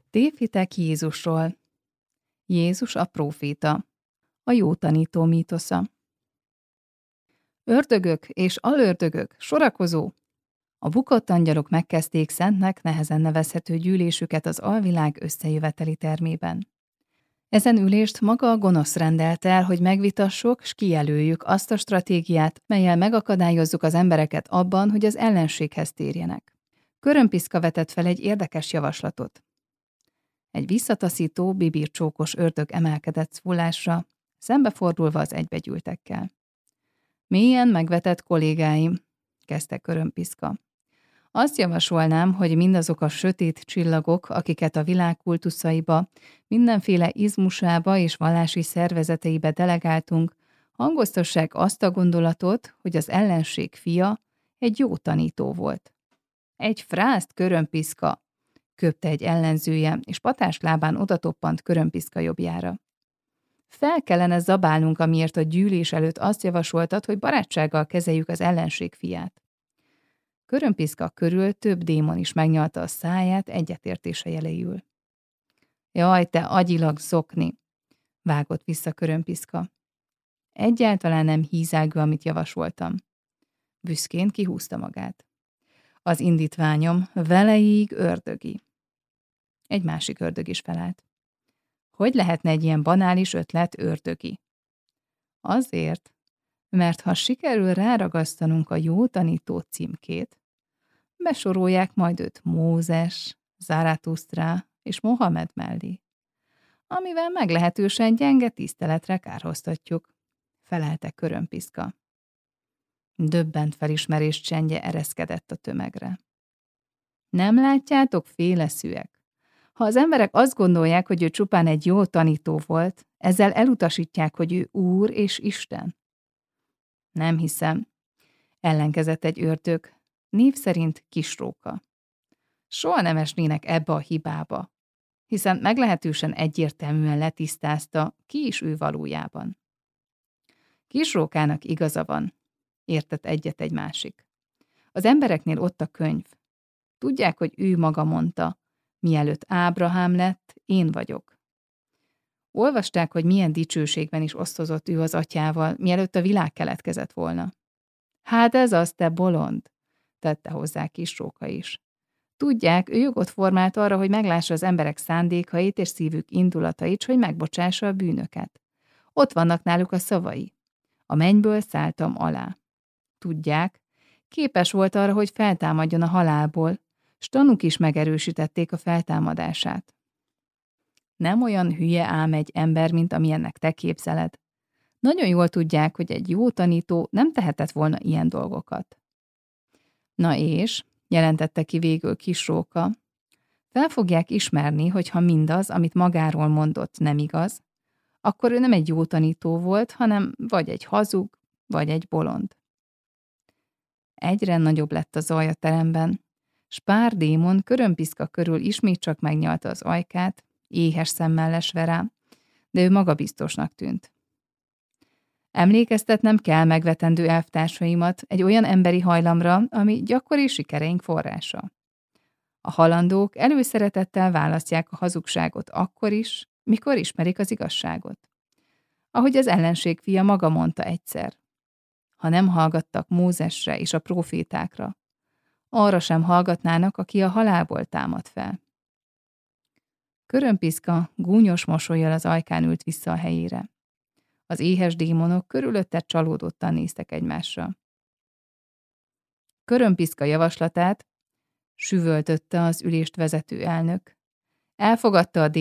Tévhitek Jézusról. Jézus a próféta. A jó tanító mítosza. Ördögök és alördögök, sorakozó! A bukott angyalok megkezdték szentnek nehezen nevezhető gyűlésüket az alvilág összejöveteli termében. Ezen ülést maga a gonosz rendelt el, hogy megvitassuk, s kijelöljük azt a stratégiát, mellyel megakadályozzuk az embereket abban, hogy az ellenséghez térjenek. Körömpiszka vetett fel egy érdekes javaslatot. Egy visszataszító, bibircsókos ördög emelkedett szólásra, szembefordulva az egybegyűltekkel. Mélyen megvetett kollégáim, kezdte Körömpiszka. Azt javasolnám, hogy mindazok a sötét csillagok, akiket a világ kultuszaiba, mindenféle izmusába és vallási szervezeteibe delegáltunk, hangoztassák azt a gondolatot, hogy az ellenség fia egy jó tanító volt. Egy frászt, Körömpiszka! Köpte egy ellenzője, és patáslábán odatoppant Körömpiszka jobbjára. Fel kellene zabálnunk, amiért a gyűlés előtt azt javasoltad, hogy barátsággal kezeljük az ellenség fiát. Körömpiszka körül több démon is megnyalta a száját egyetértése jeléül. Jaj, te agyilag zokni! Vágott vissza Körömpiszka. Egyáltalán nem hízelgő, amit javasoltam. Büszkén kihúzta magát. Az indítványom veleig ördögi. Egy másik ördög is felállt. Hogy lehetne egy ilyen banális ötlet ördögi? Azért, mert ha sikerül ráragasztanunk a jó tanító címkét, besorolják majd őt Mózes, Záratusztrá és Mohamed mellé, amivel meglehetősen gyenge tiszteletre kárhoztatjuk, felelte Körömpiszka. Döbbent felismerés csendje ereszkedett a tömegre. Nem látjátok, féleszűek? Ha az emberek azt gondolják, hogy ő csupán egy jó tanító volt, ezzel elutasítják, hogy ő Úr és Isten. Nem hiszem, ellenkezett egy ördög, név szerint Kisróka. Soha nem esnének ebbe a hibába, hiszen meglehetősen egyértelműen letisztázta, ki is ő valójában. Kisrókának igaza van, értett egyet egy másik. Az embereknél ott a könyv. Tudják, hogy ő maga mondta, mielőtt Ábrahám lett, én vagyok. Olvasták, hogy milyen dicsőségben is osztozott ő az atyával, mielőtt a világ keletkezett volna. Hát ez az, te bolond, tette hozzá Kisróka is. Tudják, ő jogot formált arra, hogy meglássa az emberek szándékait és szívük indulatait, hogy megbocsássa a bűnöket. Ott vannak náluk a szavai. A mennyből szálltam alá. Tudják, képes volt arra, hogy feltámadjon a halálból, s tanúk is megerősítették a feltámadását. Nem olyan hülye ám egy ember, mint amilyennek te képzeled. Nagyon jól tudják, hogy egy jó tanító nem tehetett volna ilyen dolgokat. Na és, jelentette ki végül Kisróka, fel fogják ismerni, hogy ha mindaz, amit magáról mondott, nem igaz, akkor ő nem egy jó tanító volt, hanem vagy egy hazug, vagy egy bolond. Egyre nagyobb lett a zaj a teremben, s pár démon Körömpiszka körül ismét csak megnyalta az ajkát, éhes szemmel lesve rá, de ő magabiztosnak tűnt. Emlékeztetnem kell megvetendő elvtársaimat egy olyan emberi hajlamra, ami gyakori sikereink forrása. A halandók előszeretettel választják a hazugságot akkor is, mikor ismerik az igazságot. Ahogy az ellenség fia maga mondta egyszer. Ha nem hallgattak Mózesre és a prófétákra, arra sem hallgatnának, aki a halálból támad fel. Körömpiszka gúnyos mosollyal az ajkán ült vissza a helyére. Az éhes démonok körülötte csalódottan néztek egymásra. Körömpiszka javaslatát süvöltötte az ülést vezető elnök. Elfogadta a